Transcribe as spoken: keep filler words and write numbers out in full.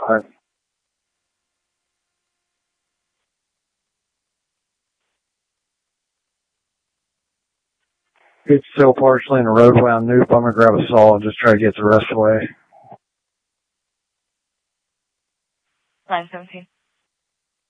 Alright. It's still partially in the roadway on Noop. I'm gonna grab a saw and just try to get the rest away. nine seventeen.